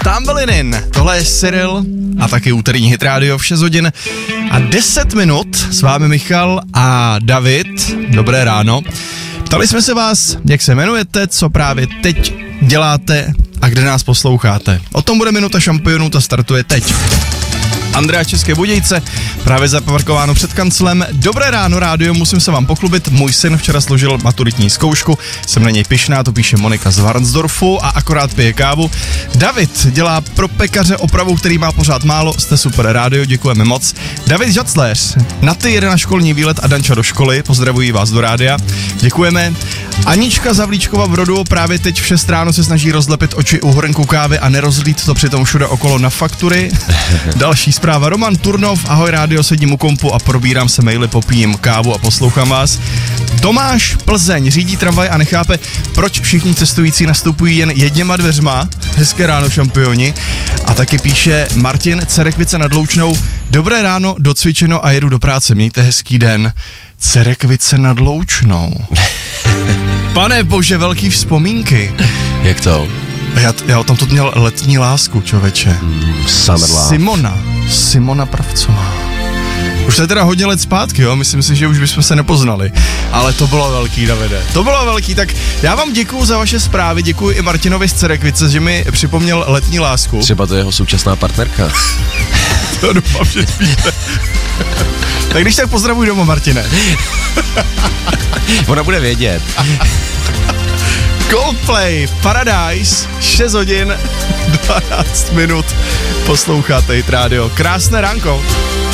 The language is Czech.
Tambelinin, tohle je Cyril a taky úterní Hit Radio v 6 hodin a 10 minut. S vámi Michal a David. Dobré ráno. Ptali jsme se vás, jak se jmenujete, co právě teď děláte a kde nás posloucháte. O tom bude Minuta šampionů, ta startuje teď. Andrea České Budějce, právě zaparkováno před kanclem. Dobré ráno, rádio, musím se vám pochlubit. Můj syn včera složil maturitní zkoušku, jsem na něj pyšná, to píše Monika z Varnsdorfu a akorát pije kávu. David dělá pro pekaře opravu, který má pořád málo, jste super, rádio, děkujeme moc. David Žacléř, na ty jede na školní výlet a Danča do školy, pozdravují vás do rádia, děkujeme. Anička Zavlíčkova v Rodu právě teď v 6 ráno se snaží rozlepit oči u hrnku kávy a nerozlít to přitom všude okolo na faktury. Další zpráva, Roman Turnov, ahoj rádio, sedím u kompu a probírám se maily, popijím kávu a poslouchám vás. Tomáš Plzeň, řídí tramvaj a nechápe, proč všichni cestující nastupují jen jedněma dveřma. Hezké ráno, šampioni. A taky píše Martin Cerekvice nad Loučnou, dobré ráno, docvičeno a jedu do práce, mějte hezký den. Cerekvice nad Loučnou. Pane bože, velký vzpomínky. Jak to? Já tam to měl letní lásku, člověče. Summer love. Simona Pravcová. Už to je teda hodně let zpátky, jo, myslím si, že už bychom se nepoznali. Ale to bylo velký, Davide. To bylo velký, tak já vám děkuju za vaše zprávy, děkuji i Martinovi z Cerekvice, že mi připomněl letní lásku. Třeba to je jeho současná partnerka. To doufám, že víte. Tak když tak pozdravuj doma, Martine. Ona bude vědět. Coldplay, Paradise, 6 hodin, 12 minut, posloucháte Hit Radio. Krásné ránko.